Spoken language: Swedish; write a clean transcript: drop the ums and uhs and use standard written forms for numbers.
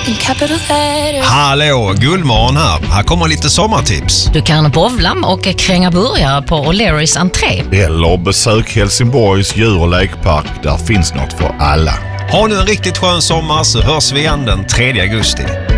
in capital letters. Hallå, Gullmorgon här. Här kommer lite sommartips. Du kan bowla och kränga burgare på O'Learys entré. Eller besök Helsingborgs djur- och lekpark. Där finns något för alla. Ha nu en riktigt skön sommar så hörs vi igen den 3 augusti.